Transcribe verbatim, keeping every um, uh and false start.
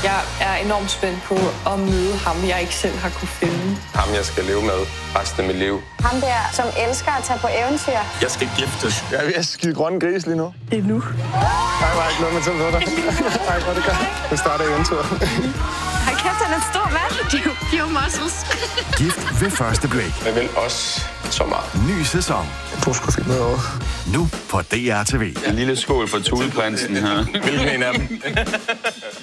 Jeg er enormt spændt på at møde ham, jeg ikke selv har kunne finde. Ham, jeg skal leve med resten af mit liv. Ham der, som elsker at tage på eventyr. Jeg skal giftes. Jeg er ved at skide grønne gris lige nu. Det er nu. Nej, jeg ikke noget med til at dig. Nej, hvor det gør. Nu starter eventyret. Hold kæft, han er en stor mand. Pure muscles. Gift ved første blik. Jeg vil også så meget. Ny sæson. Du skulle finde noget over. Nu på D R T V. En lille skål for tudeprinsen her. Hvilken en af dem?